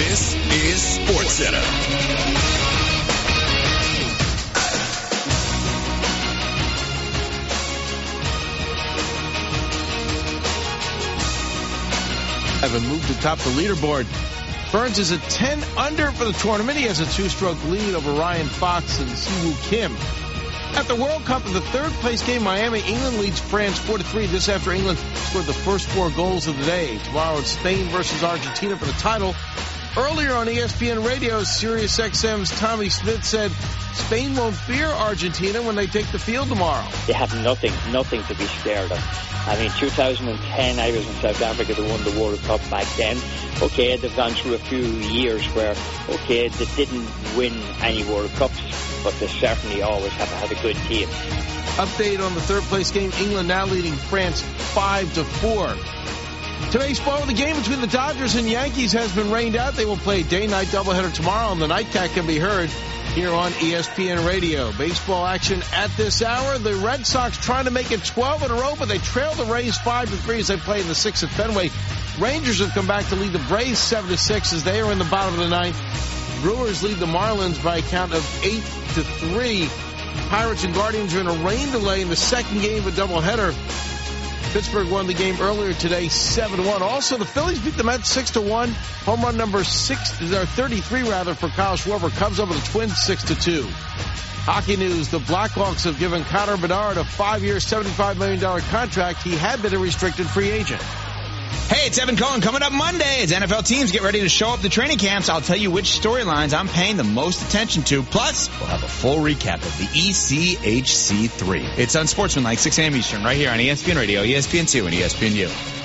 This is SportsCenter. Have moved to top the leaderboard. Burns is at 10 under for the tournament. He has a 2-stroke lead over Ryan Fox and Siwoo Kim. At the World Cup in the third-place game, Miami, England leads France 4-3. This after England scored the first 4 goals of the day. Tomorrow it's Spain versus Argentina for the title. Earlier on ESPN Radio, Sirius XM's Tommy Smith said Spain won't fear Argentina when they take the field tomorrow. They have nothing to be scared of. I mean, 2010, I was in South Africa that won the World Cup back then. Okay, they've gone through a few years where, okay, they didn't win any World Cups, but they certainly always have had a good team. Update on the third-place game, England now leading France 5-4. Today's ball, the game between the Dodgers and Yankees has been rained out. They will play a day-night doubleheader tomorrow, and the nightcap can be heard here on ESPN Radio. Baseball action at this hour. The Red Sox trying to make it 12 in a row, but they trail the Rays 5-3 as they play in the 6th at Fenway. Rangers have come back to lead the Braves 7-6 as they are in the bottom of the 9th. Brewers lead the Marlins by a count of 8-3. Pirates and Guardians are in a rain delay in the second game of a doubleheader. Pittsburgh won the game earlier today, 7-1. Also, the Phillies beat the Mets 6-1. Home run number 33 for Kyle Schwarber. Cubs over the Twins 6-2. Hockey news: the Blackhawks have given Connor Bedard a 5-year, $75 million contract. He had been a restricted free agent. Hey, it's Evan Cohen. Coming up Monday, as NFL teams get ready to show up to training camps, I'll tell you which storylines I'm paying the most attention to. Plus, we'll have a full recap of the ECHC3. It's Unsportsmanlike, 6 a.m. Eastern, right here on ESPN Radio, ESPN2, and ESPNU.